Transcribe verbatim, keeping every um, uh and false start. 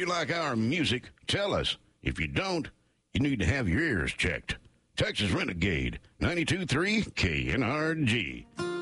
you like our music, tell us. If you don't, you need to have your ears checked. Texas Renegade, ninety-two point three K N R G.